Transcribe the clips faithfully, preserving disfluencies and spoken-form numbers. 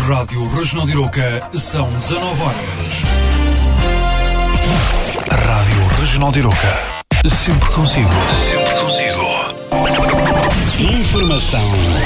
Rádio Regional de Iroca, são dezanove horas. Rádio Regional de Iroca, sempre consigo, sempre consigo. Informação.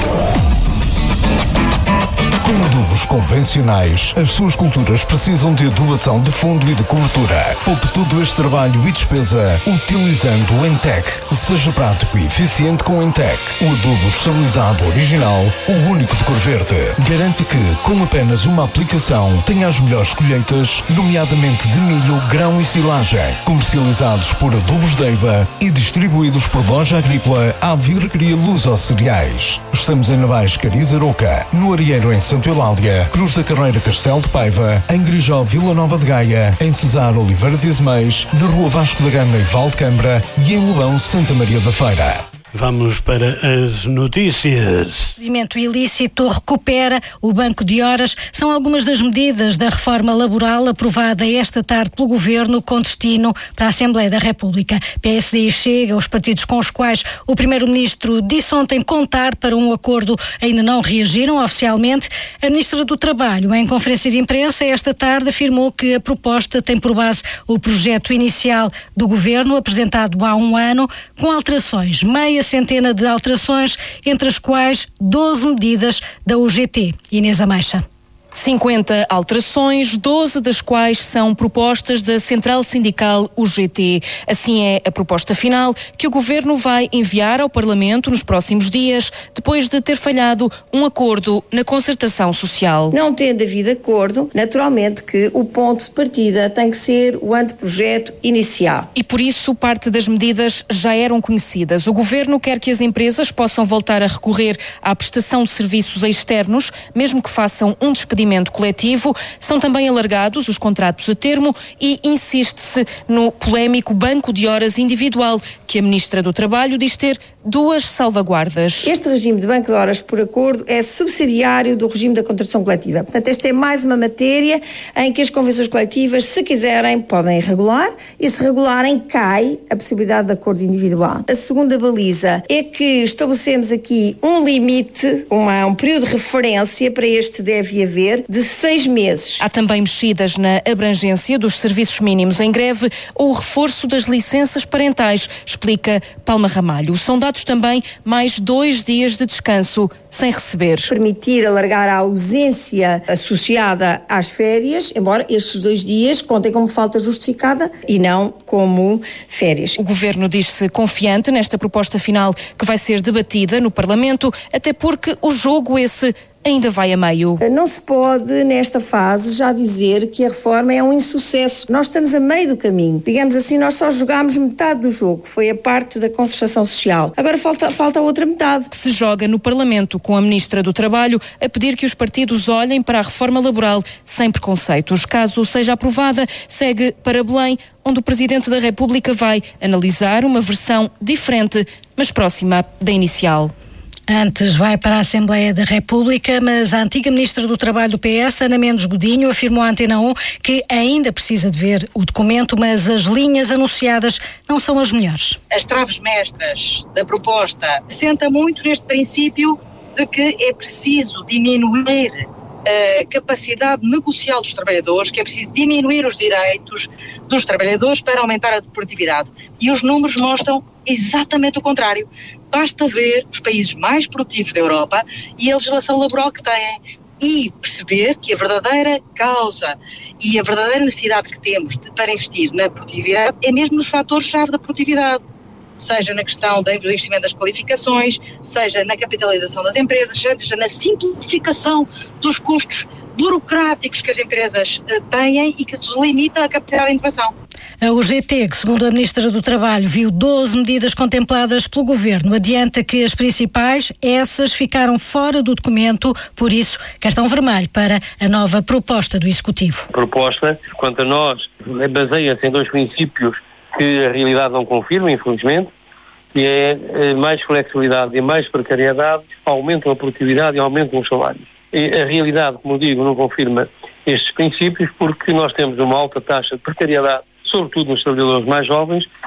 Com adubos convencionais, as suas culturas precisam de doação de fundo e de cobertura. Poupe todo este trabalho e despesa utilizando o Entec. Seja prático e eficiente com o Entec. O adubo estabilizado original, o único de cor verde, garante que, com apenas uma aplicação, tenha as melhores colheitas, nomeadamente de milho, grão e silagem. Comercializados por Adubos Deiba e distribuídos por Loja Agrícola Avirgueria Luso Cereais. Estamos em Navais, Cariz, Aroca, no Arieiro em Santo Eulália, Cruz da Carreira, Castelo de Paiva, em Grijó, Vila Nova de Gaia, em Cesar, Oliveira de Azeméis, na Rua Vasco da Gama e Valdecambra e em Lobão, Santa Maria da Feira. Vamos para as notícias. O procedimento ilícito recupera o banco de horas. São algumas das medidas da reforma laboral aprovada esta tarde pelo Governo com destino para a Assembleia da República. P S D e Chega, os partidos com os quais o Primeiro-Ministro disse ontem contar para um acordo, ainda não reagiram oficialmente. A Ministra do Trabalho, em conferência de imprensa esta tarde, afirmou que a proposta tem por base o projeto inicial do Governo, apresentado há um ano, com alterações, meia centena de alterações, entre as quais doze medidas da U G T. Inês Ameixa. cinquenta alterações, doze das quais são propostas da Central Sindical U G T. Assim é a proposta final que o Governo vai enviar ao Parlamento nos próximos dias, depois de ter falhado um acordo na concertação social. Não tendo havido acordo, naturalmente que o ponto de partida tem que ser o anteprojeto inicial. E por isso parte das medidas já eram conhecidas. O Governo quer que as empresas possam voltar a recorrer à prestação de serviços externos, mesmo que façam um despedimento coletivo. São também alargados os contratos a termo e insiste-se no polémico banco de horas individual, que a Ministra do Trabalho diz ter duas salvaguardas. Este regime de banco de horas por acordo é subsidiário do regime da contratação coletiva. Portanto, esta é mais uma matéria em que as convenções coletivas, se quiserem, podem regular, e se regularem, cai a possibilidade de acordo individual. A segunda baliza é que estabelecemos aqui um limite, uma, um período de referência para este deve haver, de seis meses. Há também mexidas na abrangência dos serviços mínimos em greve ou o reforço das licenças parentais, explica Palma Ramalho. São dados também mais dois dias de descanso sem receber. Permitir alargar a ausência associada às férias, embora estes dois dias contem como falta justificada e não como férias. O Governo diz-se confiante nesta proposta final que vai ser debatida no Parlamento, até porque o jogo esse ainda vai a meio. Não se pode, nesta fase, já dizer que a reforma é um insucesso. Nós estamos a meio do caminho. Digamos assim, nós só jogámos metade do jogo. Foi a parte da concertação social. Agora falta, falta a outra metade. Que se joga no Parlamento, com a Ministra do Trabalho a pedir que os partidos olhem para a reforma laboral sem preconceitos. Caso seja aprovada, segue para Belém, onde o Presidente da República vai analisar uma versão diferente, mas próxima da inicial. Antes vai para a Assembleia da República, mas a antiga Ministra do Trabalho do P S, Ana Mendes Godinho, afirmou à Antena um que ainda precisa de ver o documento, mas as linhas anunciadas não são as melhores. As traves mestras da proposta assenta muito neste princípio de que é preciso diminuir a capacidade negocial dos trabalhadores, que é preciso diminuir os direitos dos trabalhadores para aumentar a produtividade. E os números mostram exatamente o contrário. Basta ver os países mais produtivos da Europa e a legislação laboral que têm e perceber que a verdadeira causa e a verdadeira necessidade que temos de, para investir na produtividade é mesmo nos fatores-chave da produtividade. Seja na questão do investimento das qualificações, seja na capitalização das empresas, seja na simplificação dos custos burocráticos que as empresas têm e que limita a capacidade de inovação. A U G T, que segundo a Ministra do Trabalho viu doze medidas contempladas pelo Governo, adianta que as principais, essas ficaram fora do documento, por isso, cartão vermelho para a nova proposta do Executivo. A proposta, quanto a nós, baseia-se em dois princípios que a realidade não confirma, infelizmente, que é mais flexibilidade e mais precariedade, aumentam a produtividade e aumentam os salários. E a realidade, como digo, não confirma estes princípios porque nós temos uma alta taxa de precariedade, sobretudo nos trabalhadores mais jovens,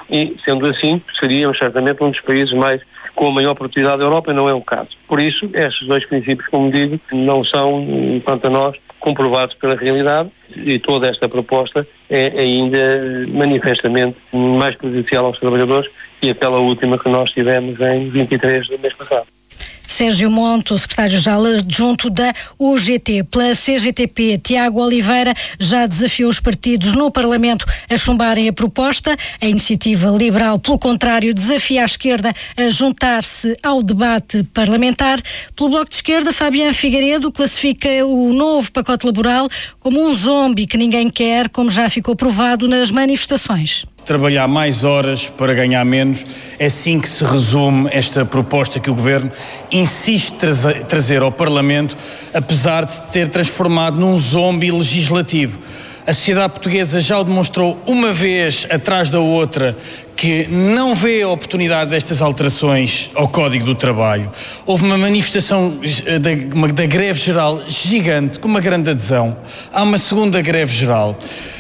e, sendo assim, seríamos certamente um dos países mais com a maior produtividade da Europa, e não é o caso. Por isso, estes dois princípios, como digo, não são, quanto a nós, comprovados pela realidade, e toda esta proposta é ainda manifestamente mais prejudicial aos trabalhadores que aquela última que nós tivemos em vinte e três do mês passado. Sérgio Monte, o secretário-geral adjunto da U G T. Pela C G T P, Tiago Oliveira já desafiou os partidos no Parlamento a chumbarem a proposta. A Iniciativa Liberal, pelo contrário, desafia a esquerda a juntar-se ao debate parlamentar. Pelo Bloco de Esquerda, Fabián Figueiredo classifica o novo pacote laboral como um zombi que ninguém quer, como já ficou provado nas manifestações. Trabalhar mais horas para ganhar menos, é assim que se resume esta proposta que o Governo insiste trazer, trazer ao Parlamento, apesar de se ter transformado num zombi legislativo. A sociedade portuguesa já o demonstrou uma vez atrás da outra que não vê a oportunidade destas alterações ao Código do Trabalho. Houve uma manifestação da, uma, da greve geral gigante, com uma grande adesão. Há uma segunda greve geral.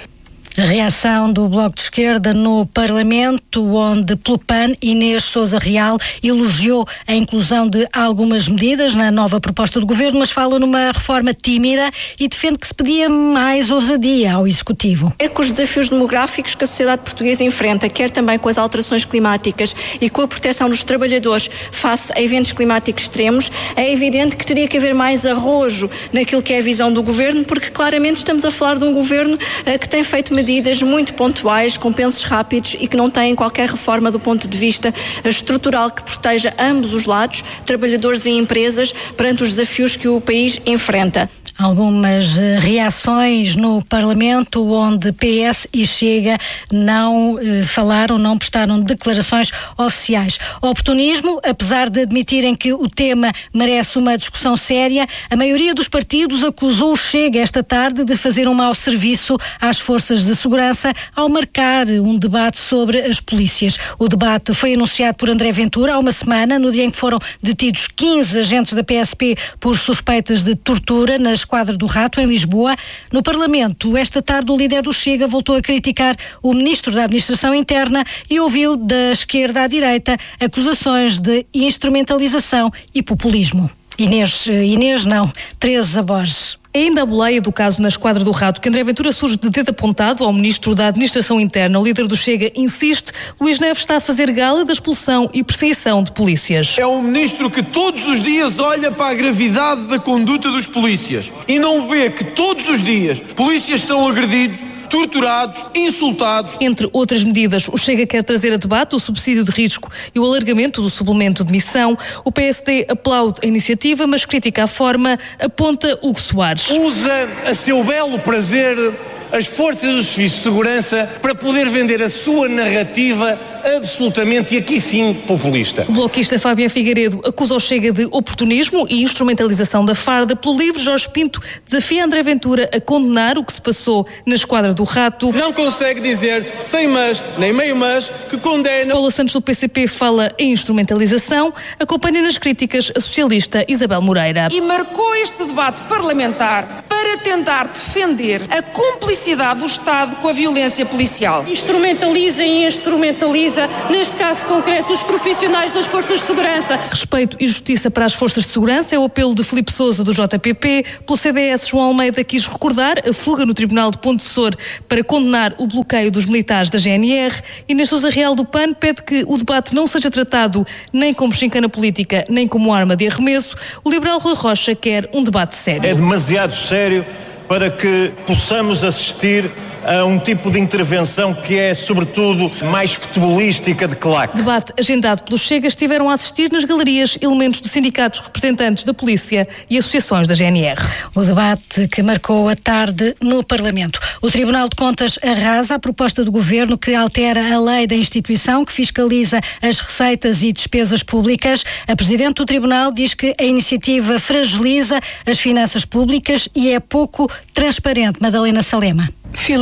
A reação do Bloco de Esquerda no Parlamento, onde, pelo P A N, Inês Sousa Real elogiou a inclusão de algumas medidas na nova proposta do Governo, mas fala numa reforma tímida e defende que se pedia mais ousadia ao Executivo. É com os desafios demográficos que a sociedade portuguesa enfrenta, quer também com as alterações climáticas e com a proteção dos trabalhadores face a eventos climáticos extremos, é evidente que teria que haver mais arrojo naquilo que é a visão do Governo, porque claramente estamos a falar de um Governo uh, que tem feito medidas medidas muito pontuais, com pensos rápidos e que não têm qualquer reforma do ponto de vista estrutural que proteja ambos os lados, trabalhadores e empresas, perante os desafios que o país enfrenta. Algumas reações no Parlamento, onde P S e Chega não eh, falaram, não prestaram declarações oficiais. Oportunismo, apesar de admitirem que o tema merece uma discussão séria, a maioria dos partidos acusou o Chega esta tarde de fazer um mau serviço às forças de segurança ao marcar um debate sobre as polícias. O debate foi anunciado por André Ventura há uma semana, no dia em que foram detidos quinze agentes da P S P por suspeitas de tortura nas Esquadra do Rato, em Lisboa. No Parlamento, esta tarde, o líder do Chega voltou a criticar o ministro da Administração Interna e ouviu da esquerda à direita acusações de instrumentalização e populismo. Inês, Inês não, Teresa Borges. Ainda a boleia do caso na Esquadra do Rato, que André Ventura surge de dedo apontado ao Ministro da Administração Interna. O líder do Chega insiste, Luís Neves está a fazer gala da expulsão e perseguição de polícias. É um Ministro que todos os dias olha para a gravidade da conduta dos polícias e não vê que todos os dias polícias são agredidos, torturados, insultados. Entre outras medidas, o Chega quer trazer a debate o subsídio de risco e o alargamento do suplemento de missão. O P S D aplaude a iniciativa, mas critica a forma, aponta Hugo Soares. Usa a seu belo prazer as forças do Serviço de Segurança para poder vender a sua narrativa absolutamente, e aqui sim, populista. O bloquista Fabián Figueiredo acusa o Chega de oportunismo e instrumentalização da farda. Pelo livre, Jorge Pinto desafia André Ventura a condenar o que se passou na Esquadra do Rato. Não consegue dizer sem mas, nem meio mas, que condena. Paula Santos do P C P fala em instrumentalização, acompanha nas críticas a socialista Isabel Moreira. E marcou este debate parlamentar para tentar defender a cumplicidade do Estado com a violência policial. Instrumentaliza e instrumentaliza, neste caso concreto, os profissionais das forças de segurança. Respeito e justiça para as forças de segurança é o apelo de Filipe Sousa do J P P. Pelo C D S, João Almeida quis recordar a fuga no Tribunal de Ponte Sor para condenar o bloqueio dos militares da G N R. Inês Sousa Real do P A N pede que o debate não seja tratado nem como chincana política, nem como arma de arremesso. O liberal Rui Rocha quer um debate sério. É demasiado sério para que possamos assistir a um tipo de intervenção que é, sobretudo, mais futebolística de claque. Debate agendado pelo Chega, estiveram a assistir nas galerias elementos de sindicatos representantes da polícia e associações da G N R. O debate que marcou a tarde no Parlamento. O Tribunal de Contas arrasa a proposta do Governo que altera a lei da instituição que fiscaliza as receitas e despesas públicas. A Presidente do Tribunal diz que a iniciativa fragiliza as finanças públicas e é pouco transparente. Madalena Salema. Filipe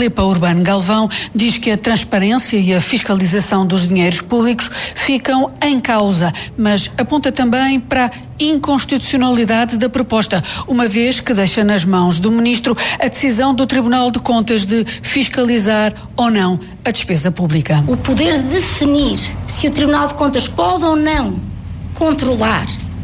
CEPA Urbano Galvão diz que a transparência e a fiscalização dos dinheiros públicos ficam em causa, mas aponta também para a inconstitucionalidade da proposta, uma vez que deixa nas mãos do Ministro a decisão do Tribunal de Contas de fiscalizar ou não a despesa pública. O poder de definir se o Tribunal de Contas pode ou não controlar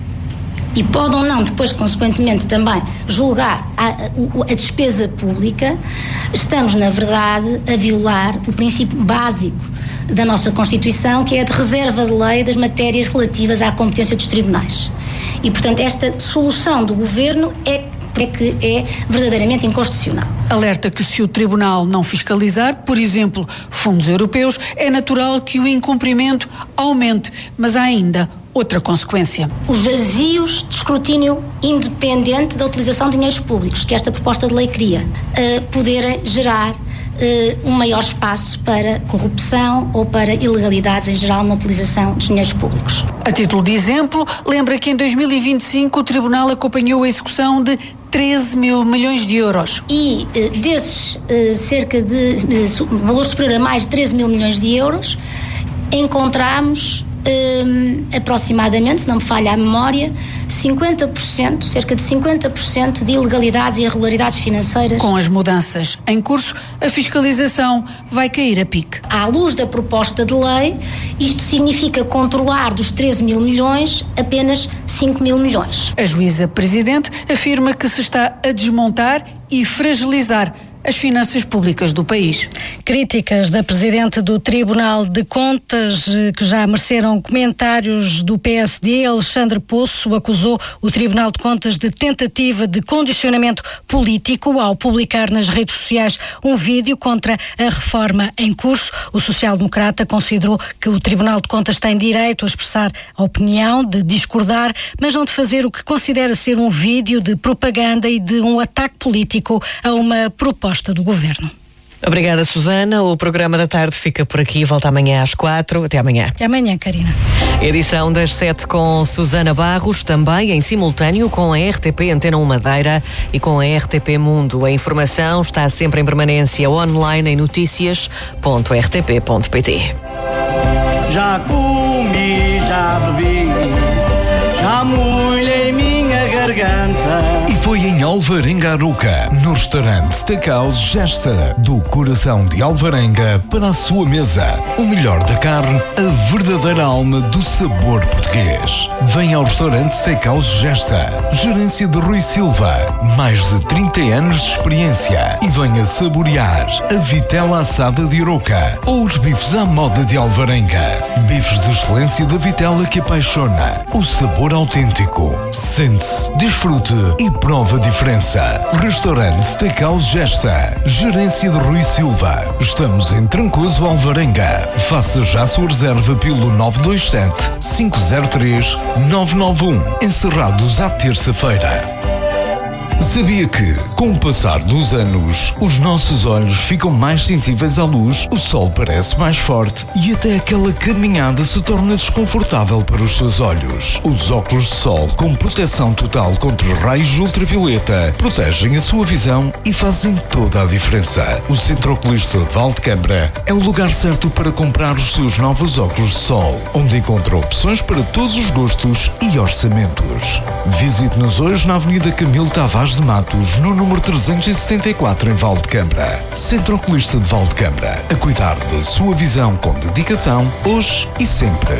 e pode ou não, depois, consequentemente, também julgar a, a, a despesa pública, estamos, na verdade, a violar o princípio básico da nossa Constituição, que é a de reserva de lei das matérias relativas à competência dos tribunais. E, portanto, esta solução do Governo é é que é verdadeiramente inconstitucional. Alerta que se o Tribunal não fiscalizar, por exemplo, fundos europeus, é natural que o incumprimento aumente, mas há ainda outra consequência. Os vazios de escrutínio independente da utilização de dinheiros públicos, que esta proposta de lei cria, uh, poderem gerar uh, um maior espaço para corrupção ou para ilegalidades em geral na utilização dos dinheiros públicos. A título de exemplo, lembra que em dois mil e vinte e cinco o Tribunal acompanhou a execução de treze mil milhões de euros. E uh, desses uh, cerca de uh, valor superior a mais de treze mil milhões de euros, encontramos Um, aproximadamente, se não me falha a memória, cinquenta por cento, cerca de cinquenta por cento de ilegalidades e irregularidades financeiras. Com as mudanças em curso, a fiscalização vai cair a pique. À luz da proposta de lei, isto significa controlar dos treze mil milhões apenas cinco mil milhões. A juíza presidente afirma que se está a desmontar e fragilizar as finanças públicas do país. Críticas da Presidente do Tribunal de Contas, que já mereceram comentários do P S D. Alexandre Poço acusou o Tribunal de Contas de tentativa de condicionamento político ao publicar nas redes sociais um vídeo contra a reforma em curso. O social-democrata considerou que o Tribunal de Contas tem direito a expressar a opinião, de discordar, mas não de fazer o que considera ser um vídeo de propaganda e de um ataque político a uma proposta do Governo. Obrigada, Susana. O programa da tarde fica por aqui. Volta amanhã às quatro. Até amanhã. Até amanhã, Karina. Edição das sete com Susana Barros, também em simultâneo com a R T P Antena um Madeira e com a R T P Mundo. A informação está sempre em permanência online em notícias ponto r t p ponto p t. Já comi, já bebi, já molhei minha garganta. E foi em Alvarenga Aruca, no restaurante Steakhouse Gesta, do coração de Alvarenga para a sua mesa. O melhor da carne, a verdadeira alma do sabor português. Venha ao restaurante Steakhouse Gesta, gerência de Rui Silva, mais de trinta anos de experiência. E venha saborear a vitela assada de Aruca ou os bifes à moda de Alvarenga. Bifes de excelência da vitela que apaixona. O sabor autêntico. Sente-se, desfrute e prova a diferença. Restaurante Steakhouse Gesta, gerência de Rui Silva. Estamos em Trancoso, Alvarenga. Faça já a sua reserva pelo nove dois sete, cinco zero três, nove nove um. Encerrados à terça-feira. Sabia que, com o passar dos anos, os nossos olhos ficam mais sensíveis à luz, o sol parece mais forte e até aquela caminhada se torna desconfortável para os seus olhos. Os óculos de sol com proteção total contra raios ultravioleta protegem a sua visão e fazem toda a diferença. O Centro Oculista de Valdecambra é o lugar certo para comprar os seus novos óculos de sol, onde encontra opções para todos os gostos e orçamentos. Visite-nos hoje na Avenida Camilo Tavares de Matos, no número trezentos e setenta e quatro, em Valdecambra. Centro Oculista de Valdecambra, a cuidar da sua visão com dedicação, hoje e sempre.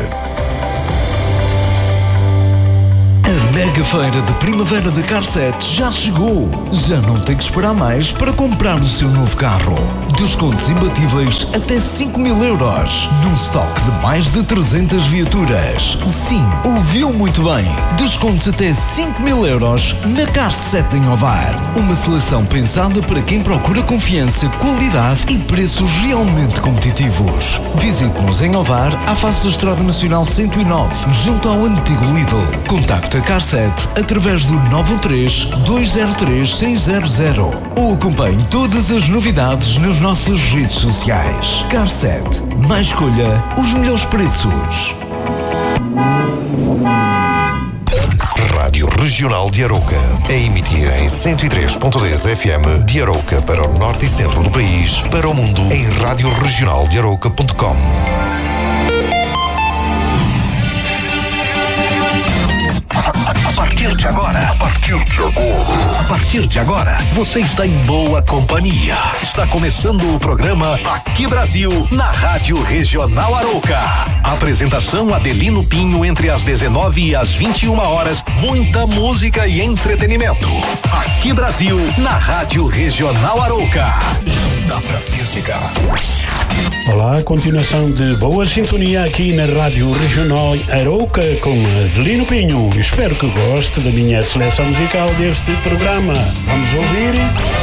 A mega feira de primavera da Carset já chegou. Já não tem que esperar mais para comprar o seu novo carro. Descontos imbatíveis até cinco mil euros. Num estoque de mais de trezentas viaturas. Sim, ouviu muito bem. Descontos até cinco mil euros na Carset em Ovar. Uma seleção pensada para quem procura confiança, qualidade e preços realmente competitivos. Visite-nos em Ovar, à face da Estrada Nacional cento e nove, junto ao antigo Lidl. Contacte a Carset através do nove um três, dois zero três, seis zero zero ou acompanhe todas as novidades nas nossas redes sociais. Carset, mais escolha, os melhores preços. Rádio Rádio Regional de Arouca. A emitir em cento e três ponto dez F M de Arouca para o norte e centro do país, para o mundo em rádio regional de arouca ponto com. A partir de agora, a partir de agora, a partir de agora, você está em boa companhia. Está começando o programa Aqui Brasil, na Rádio Regional Arouca. Apresentação Adelino Pinho, entre as dezenove e as vinte e uma horas, muita música e entretenimento. Aqui Brasil, na Rádio Regional Arouca. Dá pra desligar. Olá, continuação de boa sintonia aqui na Rádio Regional Arouca com Adelino Pinho. Espero que goste da minha seleção musical deste programa. Vamos ouvir.